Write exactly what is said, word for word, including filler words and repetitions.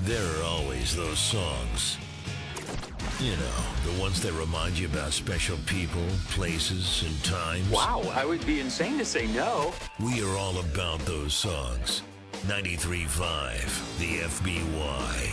There are always those songs. You know, the ones that remind you about special people, places, and times. Wow, I would be insane to say no. We are all about those songs. ninety-three point five, the F B Y.